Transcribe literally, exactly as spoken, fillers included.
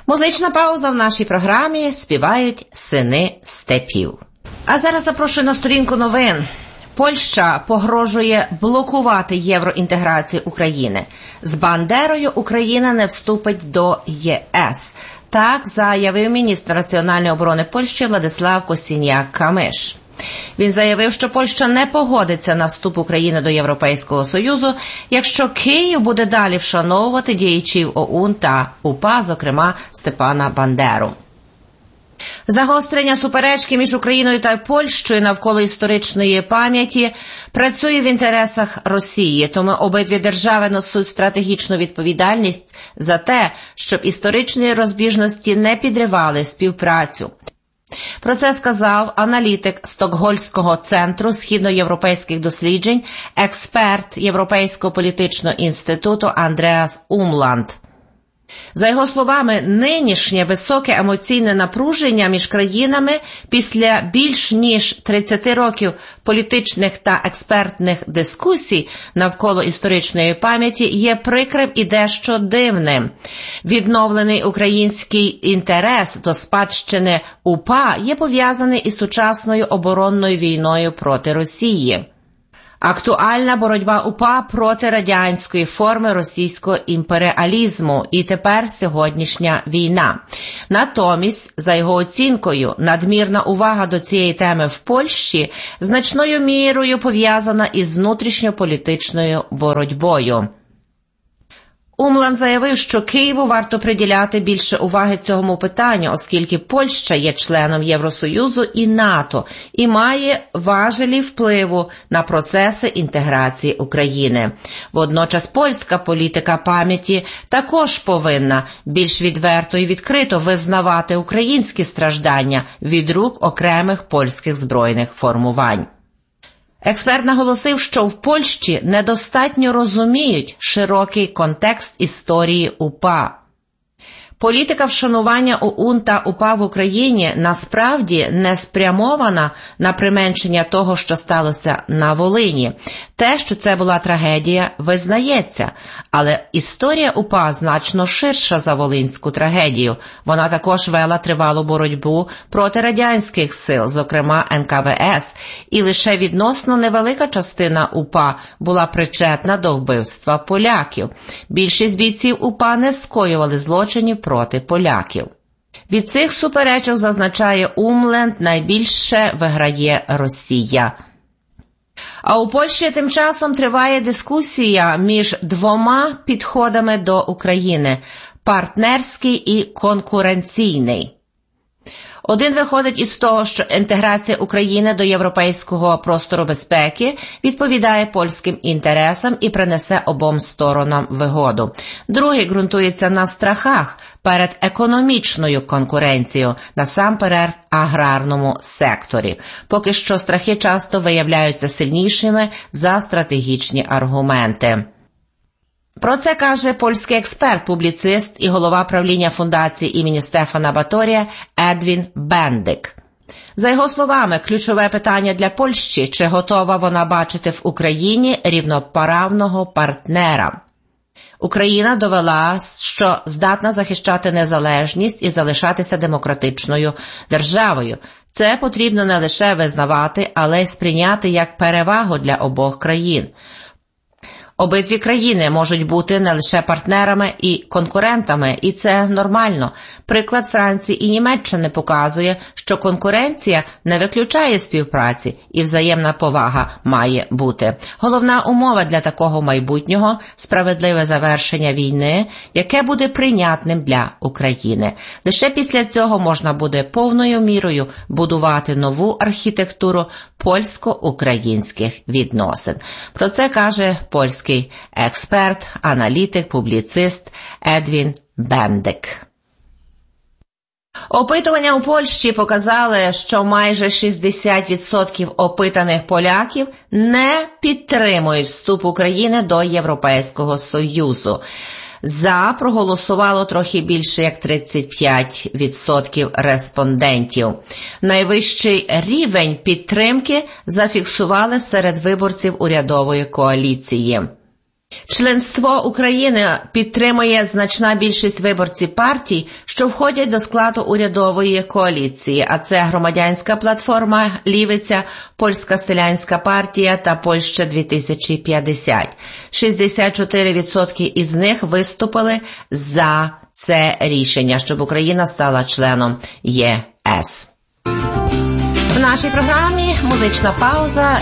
Музична пауза в нашій програмі. Співають «Сини степів». А зараз запрошую на сторінку новин. Польща погрожує блокувати євроінтеграцію України. З Бандерою Україна не вступить до ЄС. Так заявив міністр національної оборони Польщі Владислав Косіняк-Камиш. Він заявив, що Польща не погодиться на вступ України до Європейського Союзу, якщо Київ буде далі вшановувати діячів ОУН та УПА, зокрема Степана Бандеру. Загострення суперечки між Україною та Польщею навколо історичної пам'яті працює в інтересах Росії, тому обидві держави несуть стратегічну відповідальність за те, щоб історичні розбіжності не підривали співпрацю. Про це сказав аналітик Стокгольмського центру східноєвропейських досліджень, експерт Європейського політичного інституту Андреас Умланд. За його словами, нинішнє високе емоційне напруження між країнами після більш ніж тридцяти років політичних та експертних дискусій навколо історичної пам'яті є прикрим і дещо дивним. Відновлений український інтерес до спадщини УПА є пов'язаний із сучасною оборонною війною проти Росії. Актуальна боротьба УПА проти радянської форми російського імперіалізму і тепер сьогоднішня війна. Натомість, за його оцінкою, надмірна увага до цієї теми в Польщі значною мірою пов'язана із внутрішньополітичною боротьбою. Умланд заявив, що Києву варто приділяти більше уваги цьому питанню, оскільки Польща є членом Євросоюзу і НАТО і має важелі впливу на процеси інтеграції України. Водночас польська політика пам'яті також повинна більш відверто і відкрито визнавати українські страждання від рук окремих польських збройних формувань. Експерт наголосив, що в Польщі недостатньо розуміють широкий контекст історії УПА. Політика вшанування ОУН та УПА в Україні насправді не спрямована на применшення того, що сталося на Волині. Те, що це була трагедія, визнається, але історія УПА значно ширша за волинську трагедію. Вона також вела тривалу боротьбу проти радянських сил, зокрема ен ка ве ес, і лише відносно невелика частина УПА була причетна до вбивства поляків. Більшість бійців УПА не скоювали злочинів проти поляків. Від цих суперечок, зазначає Умланд, найбільше виграє Росія. А у Польщі тим часом триває дискусія між двома підходами до України – партнерський і конкуренційний. Один виходить із того, що інтеграція України до європейського простору безпеки відповідає польським інтересам і принесе обом сторонам вигоду. Другий ґрунтується на страхах перед економічною конкуренцією, насамперед в аграрному секторі. Поки що страхи часто виявляються сильнішими за стратегічні аргументи. Про це каже польський експерт, публіцист і голова правління фундації імені Стефана Баторія Едвін Бендик. За його словами, ключове питання для Польщі – чи готова вона бачити в Україні рівноправного партнера. Україна довела, що здатна захищати незалежність і залишатися демократичною державою. Це потрібно не лише визнавати, але й сприйняти як перевагу для обох країн. Обидві країни можуть бути не лише партнерами і конкурентами, і це нормально. Приклад Франції і Німеччини показує, що конкуренція не виключає співпраці і взаємна повага має бути. Головна умова для такого майбутнього – справедливе завершення війни, яке буде прийнятним для України. Лише після цього можна буде повною мірою будувати нову архітектуру польсько-українських відносин. Про це каже польський експерт, аналітик, публіцист Едвін Бендик. Опитування у Польщі показали, що майже шістдесят відсотків опитаних поляків не підтримують вступ України до Європейського Союзу. За проголосувало трохи більше як тридцять п'ять відсотків респондентів. Найвищий рівень підтримки зафіксували серед виборців урядової коаліції. Членство України підтримує значна більшість виборців партій, що входять до складу урядової коаліції, а це Громадянська платформа Лівиця, Польська селянська партія та Польща дві тисячі п'ятдесят. шістдесят чотири відсотки із них виступили за це рішення, щоб Україна стала членом ЄС. В нашій програмі музична пауза